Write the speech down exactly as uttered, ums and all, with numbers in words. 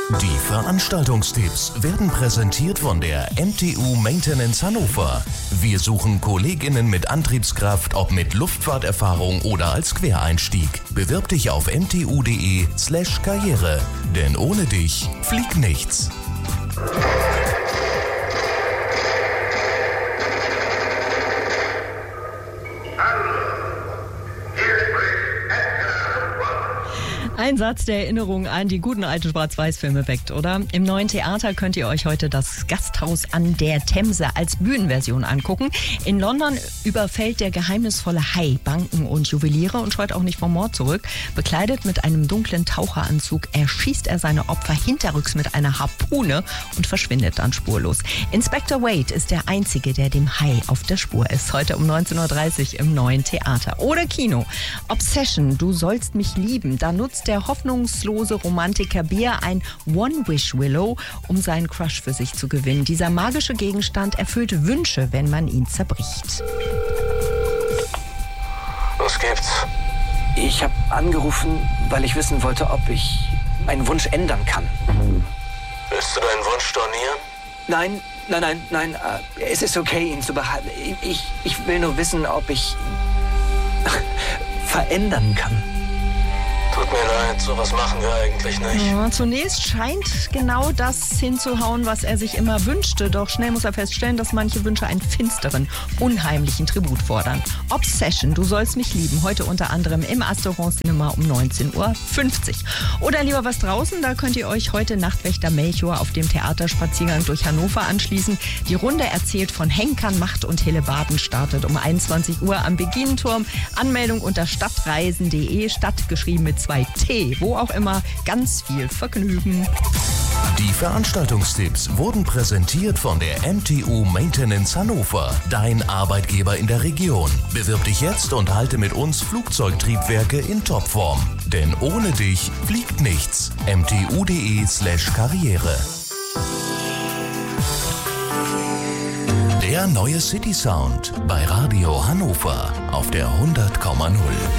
Die Veranstaltungstipps werden präsentiert von der M T U Maintenance Hannover. Wir suchen KollegInnen mit Antriebskraft, ob mit Luftfahrterfahrung oder als Quereinstieg. Bewirb dich auf mtu.de slash karriere. Denn ohne dich fliegt nichts. Ein Satz der Erinnerung an die guten alten Schwarz-Weiß-Filme weckt, oder? Im neuen Theater könnt ihr euch heute das Gasthaus an der Themse als Bühnenversion angucken. In London überfällt der geheimnisvolle Hai Banken und Juweliere und scheut auch nicht vom Mord zurück. Bekleidet mit einem dunklen Taucheranzug erschießt er seine Opfer hinterrücks mit einer Harpune und verschwindet dann spurlos. Inspector Wade ist der Einzige, der dem Hai auf der Spur ist. Heute um neunzehn Uhr dreißig im neuen Theater. Oder Kino. Obsession, du sollst mich lieben. Da nutzt der hoffnungslose Romantiker Bear ein One-Wish-Willow, um seinen Crush für sich zu gewinnen. Dieser magische Gegenstand erfüllt Wünsche, wenn man ihn zerbricht. Was gibt's? Ich habe angerufen, weil ich wissen wollte, ob ich meinen Wunsch ändern kann. Willst du deinen Wunsch stornieren? Nein, nein, nein, nein. äh, Es ist okay, ihn zu behalten. Ich, ich will nur wissen, ob ich verändern kann. Tut mir leid, sowas machen wir eigentlich nicht. Ja, zunächst scheint genau das hinzuhauen, was er sich immer wünschte. Doch schnell muss er feststellen, dass manche Wünsche einen finsteren, unheimlichen Tribut fordern. Obsession, du sollst mich lieben. Heute unter anderem im Astorance Cinema um neunzehn Uhr fünfzig. Oder lieber was draußen, da könnt ihr euch heute Nachtwächter Melchior auf dem Theaterspaziergang durch Hannover anschließen. Die Runde erzählt von Henkern, Macht und Hellebarden startet um einundzwanzig Uhr am Beginenturm. Anmeldung unter stadtreisen punkt de, Stadt geschrieben mit zwei T, wo auch immer. Ganz viel Vergnügen. Die Veranstaltungstipps wurden präsentiert von der M T U Maintenance Hannover, dein Arbeitgeber in der Region. Bewirb dich jetzt und halte mit uns Flugzeugtriebwerke in Topform. Denn ohne dich fliegt nichts. mtu.de slash karriere. Der neue City Sound bei Radio Hannover auf der hundert Komma null.